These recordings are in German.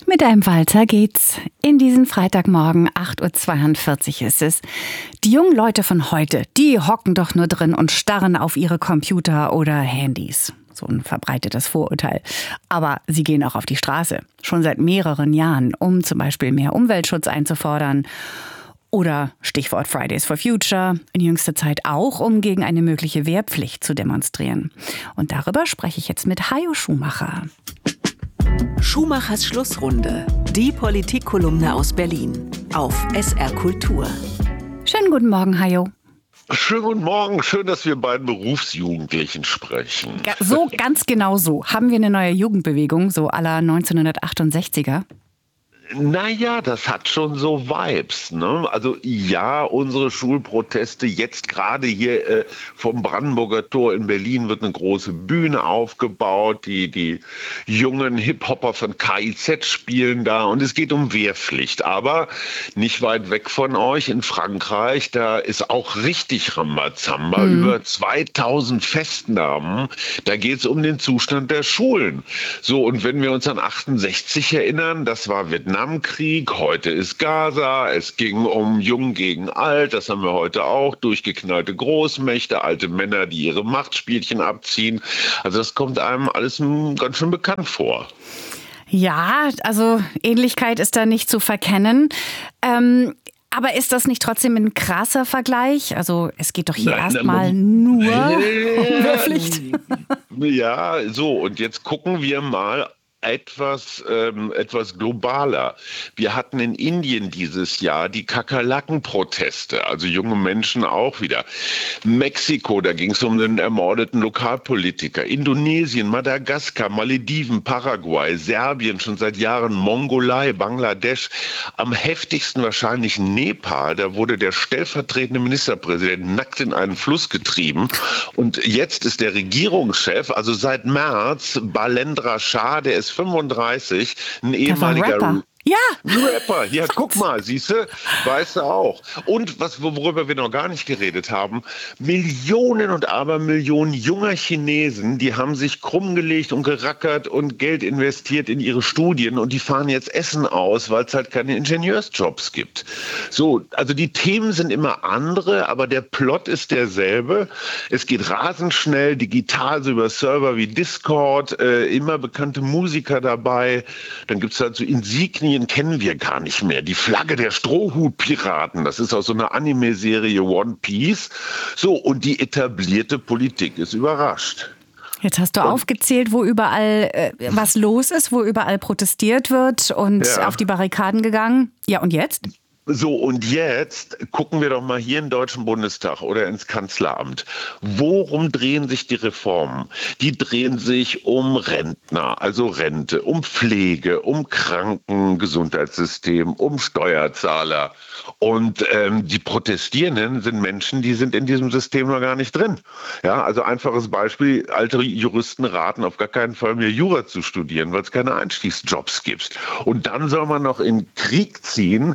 Mit einem Walzer geht's in diesen Freitagmorgen, 8.42 Uhr ist es. Die jungen Leute von heute, die hocken doch nur drin und starren auf ihre Computer oder Handys. So ein verbreitetes Vorurteil. Aber sie gehen auch auf die Straße. Schon seit mehreren Jahren, um zum Beispiel mehr Umweltschutz einzufordern. Oder Stichwort Fridays for Future, in jüngster Zeit auch, um gegen eine mögliche Wehrpflicht zu demonstrieren. Und darüber spreche ich jetzt mit Hajo Schumacher. Schumachers Schlussrunde, die Politikkolumne aus Berlin auf SR Kultur. Schönen guten Morgen, Hajo. Schönen guten Morgen, schön, dass wir beiden Berufsjugendlichen sprechen. So, ganz genau so. Haben wir eine neue Jugendbewegung, so à la 1968er? Naja, das hat schon so Vibes, ne? Also ja, unsere Schulproteste, jetzt gerade hier vom Brandenburger Tor in Berlin wird eine große Bühne aufgebaut, die jungen Hip-Hopper von KIZ spielen da und es geht um Wehrpflicht. Aber nicht weit weg von euch in Frankreich, da ist auch richtig Rambazamba, über 2000 Festnahmen, da geht es um den Zustand der Schulen. So, und wenn wir uns an 68 erinnern, das war Vietnamkrieg, heute ist Gaza, es ging um Jung gegen Alt, das haben wir heute auch, durchgeknallte Großmächte, alte Männer, die ihre Machtspielchen abziehen. Also das kommt einem alles ganz schön bekannt vor. Ja, also Ähnlichkeit ist da nicht zu verkennen. Aber ist das nicht trotzdem ein krasser Vergleich? Also es geht doch hier erstmal nur um Wehrpflicht. Ja, so und jetzt gucken wir mal etwas globaler. Wir hatten in Indien dieses Jahr die Kakerlaken-Proteste, also junge Menschen auch wieder. Mexiko, da ging es um den ermordeten Lokalpolitiker. Indonesien, Madagaskar, Malediven, Paraguay, Serbien, schon seit Jahren Mongolei, Bangladesch. Am heftigsten wahrscheinlich Nepal, da wurde der stellvertretende Ministerpräsident nackt in einen Fluss getrieben. Und jetzt ist der Regierungschef, also seit März, Balendra Shah, der ist 35, ein ehemaliger Rapper. Ja. Rapper. Ja, guck mal, siehste, weißt du auch. Und worüber wir noch gar nicht geredet haben, Millionen und Abermillionen junger Chinesen, die haben sich krumm gelegt und gerackert und Geld investiert in ihre Studien und die fahren jetzt Essen aus, weil es halt keine Ingenieursjobs gibt. So, also die Themen sind immer andere, aber der Plot ist derselbe. Es geht rasend schnell, digital, so über Server wie Discord, immer bekannte Musiker dabei. Dann gibt's halt so Insignien, kennen wir gar nicht mehr. Die Flagge der Strohhutpiraten, das ist aus so einer Anime-Serie One Piece. So, und die etablierte Politik ist überrascht. Jetzt hast du aufgezählt, wo überall was los ist, wo überall protestiert wird und auf die Barrikaden gegangen. Ja, und jetzt? So, und jetzt gucken wir doch mal hier im Deutschen Bundestag oder ins Kanzleramt. Worum drehen sich die Reformen? Die drehen sich um Rentner, also Rente, um Pflege, um Krankengesundheitssystem, um Steuerzahler. Und die Protestierenden sind Menschen, die sind in diesem System noch gar nicht drin. Ja, also einfaches Beispiel, alte Juristen raten auf gar keinen Fall mehr Jura zu studieren, weil es keine Einstiegsjobs gibt. Und dann soll man noch in den Krieg ziehen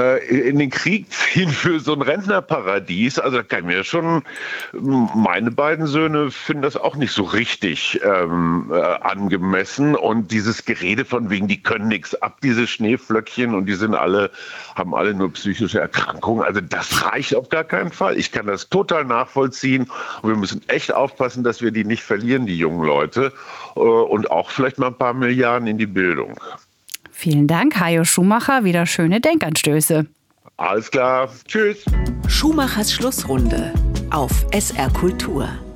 für so ein Rentnerparadies. Also da kann ich mir schon, meine beiden Söhne finden das auch nicht so richtig angemessen. Und dieses Gerede von wegen, die können nichts ab, diese Schneeflöckchen und die haben alle nur psychische Erkrankungen. Also das reicht auf gar keinen Fall. Ich kann das total nachvollziehen. Und wir müssen echt aufpassen, dass wir die nicht verlieren, die jungen Leute. Und auch vielleicht mal ein paar Milliarden in die Bildung. Vielen Dank, Hajo Schumacher. Wieder schöne Denkanstöße. Alles klar. Tschüss. Schumachers Schlussrunde auf SR Kultur.